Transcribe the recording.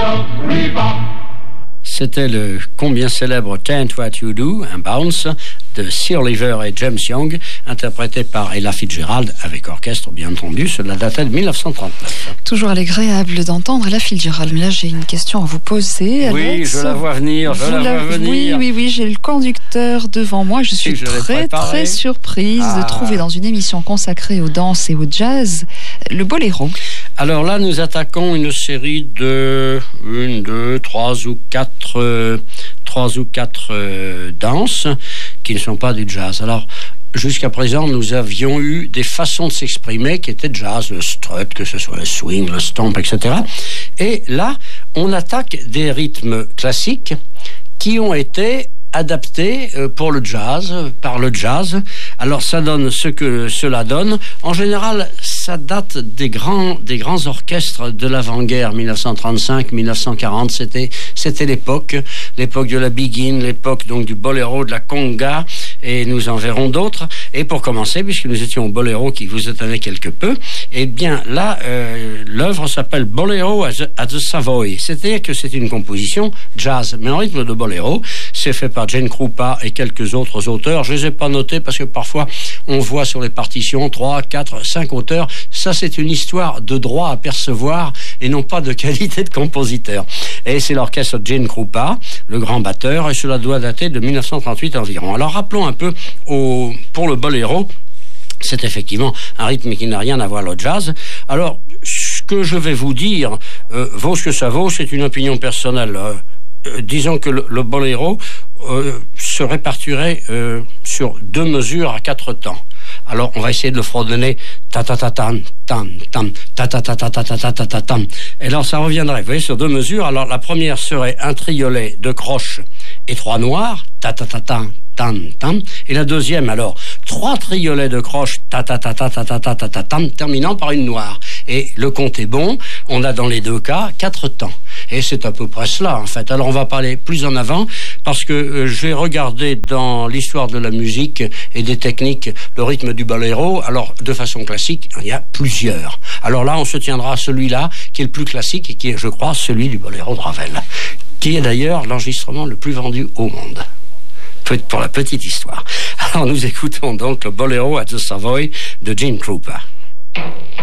C'était le combien célèbre Chant What You Do, un bounce de Sir Oliver et James Young, interprété par Ella Fitzgerald avec orchestre, bien entendu. Cela datait de 1939. Toujours agréable d'entendre Ella Fitzgerald. Mais là, j'ai une question à vous poser, Alex. Oui, je la vois venir. Oui, j'ai le conducteur devant moi. Je suis très surprise de trouver dans une émission consacrée aux danses et au jazz le boléro. Alors là, nous attaquons une série de 3 ou 4 danses qui ne sont pas du jazz. Alors, jusqu'à présent, nous avions eu des façons de s'exprimer qui étaient jazz, le strut, que ce soit le swing, le stomp, etc. Et là, on attaque des rythmes classiques qui ont été adapté pour le jazz, par le jazz. Alors ça donne ce que cela donne. En général, ça date des grands orchestres de l'avant-guerre, 1935-1940. C'était l'époque de la biguine, l'époque donc du boléro, de la conga, et nous en verrons d'autres. Et pour commencer, puisque nous étions au boléro qui vous étonnait quelque peu, eh bien là, l'œuvre s'appelle Bolero at the Savoy. C'est-à-dire que c'est une composition jazz, mais en rythme de boléro. C'est fait par Gene Krupa et quelques autres auteurs. Je les ai pas notés parce que parfois on voit sur les partitions 3, 4, 5 auteurs. Ça, c'est une histoire de droit à percevoir et non pas de qualité de compositeur. Et c'est l'orchestre Gene Krupa, le grand batteur, et cela doit dater de 1938 environ. Alors rappelons un peu pour le boléro. C'est effectivement un rythme qui n'a rien à voir avec le jazz. Alors, ce que je vais vous dire vaut ce que ça vaut, c'est une opinion personnelle. Disons que le boléro se répartirait sur 2 mesures à 4 temps. Alors, on va essayer de le fredonner ta-ta-ta-tam, tam, tam, ta-ta-ta-ta-ta-ta-ta-tam. Et alors, ça reviendrait, vous voyez, sur 2 mesures. Alors, la première serait un triolet de croches et 3 noirs, ta-ta-ta-tam, tam, tam. Et la deuxième, alors, 3 triolets de croches, ta-ta-ta-ta-ta-ta-ta-tam, terminant par une noire. Et le compte est bon, on a dans les 2 cas 4 temps. Et c'est à peu près cela, en fait. Alors, on va pas aller plus en avant, parce que j'ai regardé dans l'histoire de la musique et des techniques le rythme du boléro. Alors, de façon classique, il y a plusieurs. Alors là, on se tiendra à celui-là, qui est le plus classique et qui est, je crois, celui du boléro de Ravel, qui est d'ailleurs l'enregistrement le plus vendu au monde. Pour la petite histoire. Alors, nous écoutons donc le Bolero at the Savoy de Gene Krupa.